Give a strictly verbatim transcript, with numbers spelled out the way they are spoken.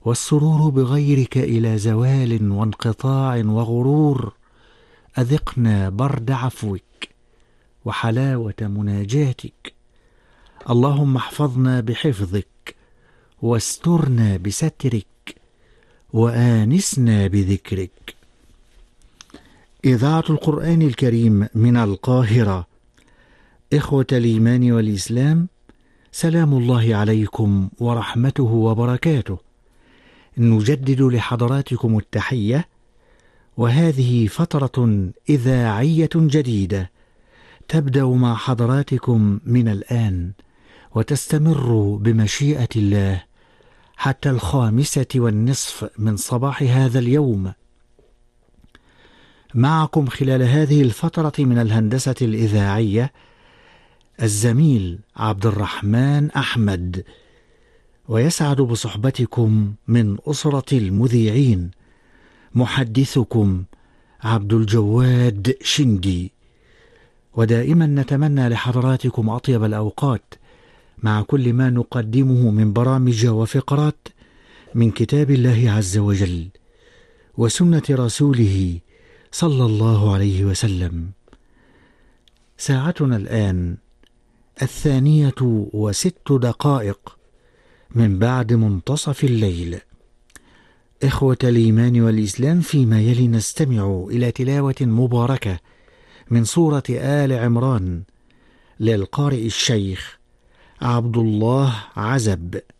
والسرور بغيرك إلى زوال وانقطاع وغرور. أذقنا برد عفوك وحلاوة مناجاتك. اللهم احفظنا بحفظك، واسترنا بسترك، وآنسنا بذكرك. إذاعة القرآن الكريم من القاهرة. إخوة الإيمان والإسلام، سلام الله عليكم ورحمته وبركاته. نجدد لحضراتكم التحية، وهذه فترة إذاعية جديدة تبدأ مع حضراتكم من الآن، وتستمر بمشيئة الله حتى الخامسة والنصف من صباح هذا اليوم. معكم خلال هذه الفترة من الهندسة الإذاعية الزميل عبد الرحمن أحمد، ويسعد بصحبتكم من أسرة المذيعين محدثكم عبد الجواد شندي. ودائما نتمنى لحضراتكم أطيب الأوقات مع كل ما نقدمه من برامج وفقرات من كتاب الله عز وجل وسنة رسوله صلى الله عليه وسلم. ساعتنا الآن الثانية وست دقائق من بعد منتصف الليل. إخوة الإيمان والإسلام، فيما يلي نستمع إلى تلاوة مباركة من سورة آل عمران للقارئ الشيخ عبد الله عزب.